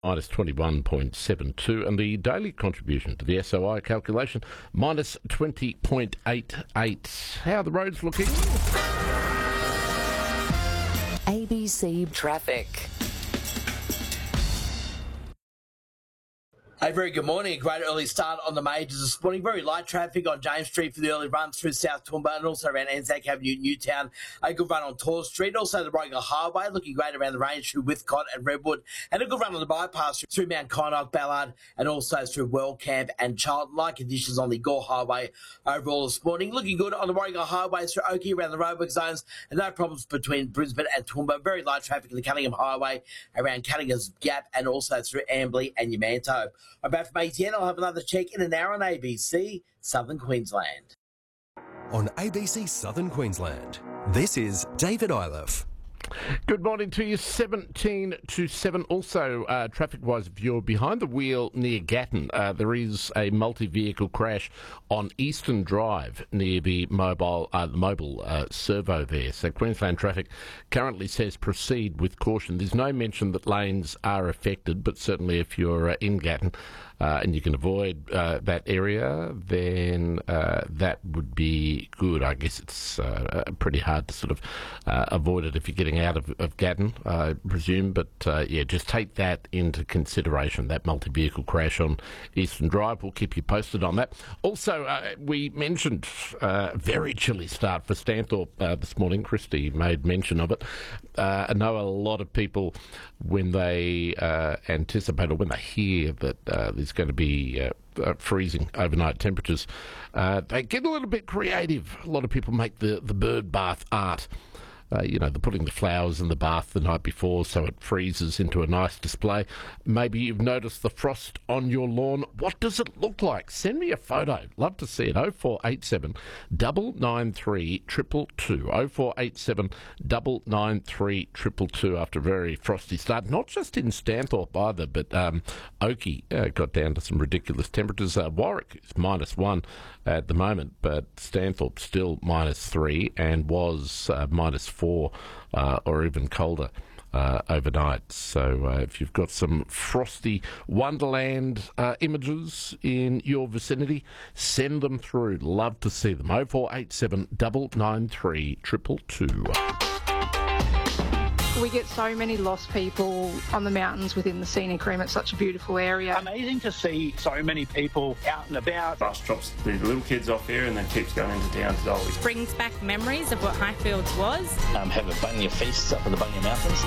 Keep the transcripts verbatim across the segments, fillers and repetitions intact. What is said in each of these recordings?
minus twenty-one point seven two, and the daily contribution to the S O I calculation, minus twenty point eight eight. How are the roads looking? A B C Traffic. A very good morning. A great early start on the majors this morning. Very light traffic on James Street for the early run through South Toowoomba and also around Anzac Avenue, Newtown. A good run on Tor Street. Also the Warringah Highway looking great around the range through Withcott and Redwood. And a good run on the bypass through Mount Kynoch, Ballard and also through Wellcamp and Charlton. Light conditions on the Gore Highway overall this morning. Looking good on the Warringah Highway through Oakey around the roadwork zones and no problems between Brisbane and Toowoomba. Very light traffic in the Cunningham Highway around Cunningham's Gap and also through Amberley and Yamanto. I'm back from A T N. I'll have another check in an hour on A B C Southern Queensland. On A B C Southern Queensland, this is David Iliff. Good morning to you, seventeen to seven. Also, uh, traffic-wise, if you're behind the wheel near Gatton, uh, there is a multi-vehicle crash on Eastern Drive near the mobile uh, mobile uh, servo there. So Queensland Traffic currently says proceed with caution. There's no mention that lanes are affected, but certainly if you're uh, in Gatton uh, and you can avoid uh, that area, then uh, that would be good. I guess it's uh, pretty hard to sort of uh, avoid it if you're getting out of, of Gatton, I presume, but uh, yeah, just take that into consideration, that multi-vehicle crash on Eastern Drive. We'll keep you posted on that. Also, uh, we mentioned uh, a very chilly start for Stanthorpe uh, this morning. Christy made mention of it. Uh, I know a lot of people, when they uh, anticipate or when they hear that uh, there's going to be uh, Uh, freezing overnight temperatures, uh, they get a little bit creative. A lot of people make the, the bird bath art. Uh, you know, they're putting the flowers in the bath the night before so it freezes into a nice display. Maybe you've noticed the frost on your lawn. What does it look like? Send me a photo. Love to see it. oh four eight seven, nine nine three, two two two. oh four eight seven, nine nine three, two two two after a very frosty start. Not just in Stanthorpe either, but um, Oakey uh, got down to some ridiculous temperatures. Uh, Warwick is minus one at the moment, but Stanthorpe still minus three and was uh, minus four uh, or even colder uh, overnight. So uh, if you've got some frosty wonderland uh, images in your vicinity, send them through. Love to see them. oh four eight seven, nine nine three, two two two. We get so many lost people on the mountains within the scenic rim. It's such a beautiful area. Amazing to see so many people out and about. Bus drops the little kids off here and then keeps going into town to Dolly. Brings back memories of what Highfields was. Um, have a bunya feast up in the Bunya Mountains.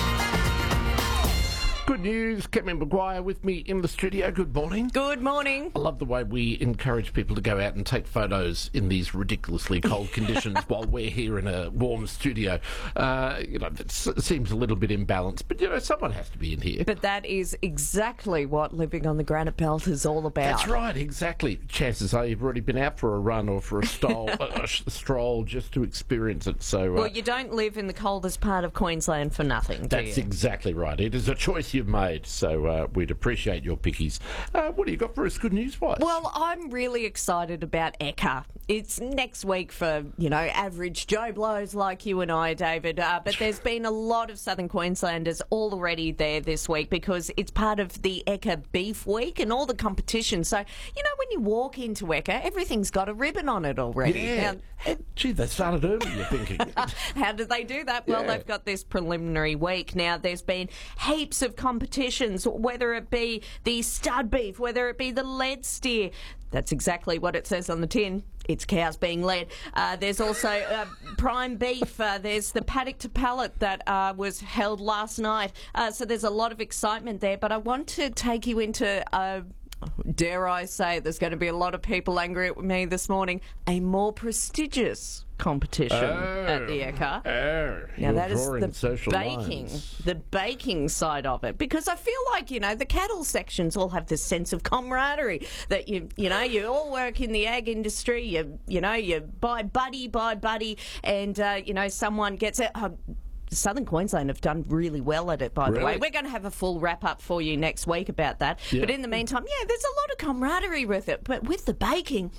Good news, Kevin Maguire with me in the studio. Good morning. Good morning. I love the way we encourage people to go out and take photos in these ridiculously cold conditions while we're here in a warm studio. Uh, you know, it seems a little bit imbalanced, but, you know, someone has to be in here. But that is exactly what living on the granite belt is all about. That's right, exactly. Chances are you've already been out for a run or for a stroll, a, a stroll just to experience it. So, uh, well, you don't live in the coldest part of Queensland for nothing, do That's you? exactly right. It is a choice you've made, so uh, we'd appreciate your pickies. Uh, what do you got for us, good news-wise? Well, I'm really excited about Ekka. It's next week for, you know, average Joe Blows like you and I, David, uh, but there's been a lot of Southern Queenslanders already there this week because it's part of the Ekka Beef Week and all the competition. So, you know, when you walk into Ekka, everything's got a ribbon on it already. Yeah. Now, Gee, they started early, you're thinking. how did they do that? Well, Yeah. they've got this preliminary week. Now, there's been heaps of competitions, whether it be the stud beef, whether it be the lead steer. That's exactly what it says on the tin. It's cows being led. Uh, there's also uh, prime beef. Uh, there's the paddock to pallet that uh, was held last night. Uh, so there's a lot of excitement there. But I want to take you into a... dare I say, there's going to be a lot of people angry at me this morning, a more prestigious competition oh, at the Ekka. Oh, now that is the the baking, lines. the baking side of it, because I feel like, you know, the cattle sections all have this sense of camaraderie that you, you know, you all work in the ag industry. You, you know, you buy buddy, buy buddy, and uh, you know, someone gets it. Uh, Southern Queensland have done really well at it, by Really? the way. We're going to have a full wrap-up for you next week about that. Yeah. But in the meantime, yeah, there's a lot of camaraderie with it. But with the baking,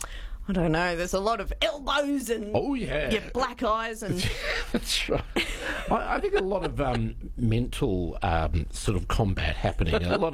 I don't know. There's a lot of elbows and Oh, yeah. yeah, black eyes and That's right. I, I think a lot of um, mental um, sort of combat happening. A lot